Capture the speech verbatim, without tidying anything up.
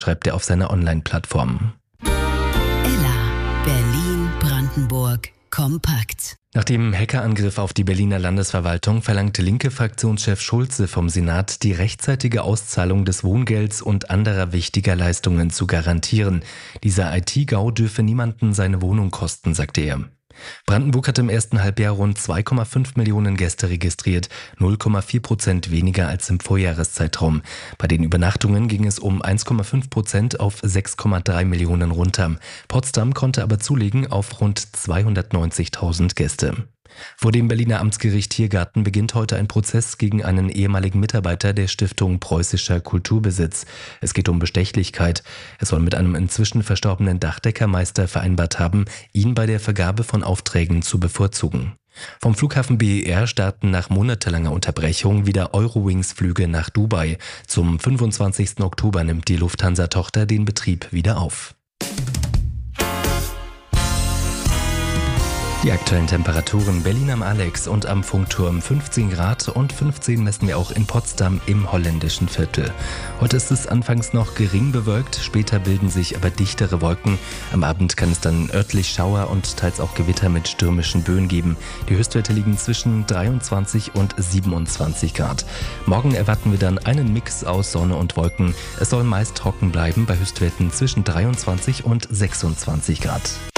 schreibt er auf seiner Online-Plattform. Ella, Berlin, Brandenburg, kompakt. Nach dem Hackerangriff auf die Berliner Landesverwaltung verlangte linke Fraktionschef Schulze vom Senat, die rechtzeitige Auszahlung des Wohngelds und anderer wichtiger Leistungen zu garantieren. Dieser I T-Gau dürfe niemanden seine Wohnung kosten, sagte er. Brandenburg hat im ersten Halbjahr rund zwei Komma fünf Millionen Gäste registriert, null Komma vier Prozent weniger als im Vorjahreszeitraum. Bei den Übernachtungen ging es um eins Komma fünf Prozent auf sechs Komma drei Millionen runter. Potsdam konnte aber zulegen auf rund zweihundertneunzigtausend Gäste. Vor dem Berliner Amtsgericht Tiergarten beginnt heute ein Prozess gegen einen ehemaligen Mitarbeiter der Stiftung Preußischer Kulturbesitz. Es geht um Bestechlichkeit. Er soll mit einem inzwischen verstorbenen Dachdeckermeister vereinbart haben, ihn bei der Vergabe von Aufträgen zu bevorzugen. Vom Flughafen B E R starten nach monatelanger Unterbrechung wieder Eurowings-Flüge nach Dubai. Zum fünfundzwanzigsten Oktober nimmt die Lufthansa-Tochter den Betrieb wieder auf. Die aktuellen Temperaturen: Berlin am Alex und am Funkturm fünfzehn Grad und fünfzehn messen wir auch in Potsdam im holländischen Viertel. Heute ist es anfangs noch gering bewölkt, später bilden sich aber dichtere Wolken. Am Abend kann es dann örtlich Schauer und teils auch Gewitter mit stürmischen Böen geben. Die Höchstwerte liegen zwischen dreiundzwanzig und siebenundzwanzig Grad. Morgen erwarten wir dann einen Mix aus Sonne und Wolken. Es soll meist trocken bleiben bei Höchstwerten zwischen dreiundzwanzig und sechsundzwanzig Grad.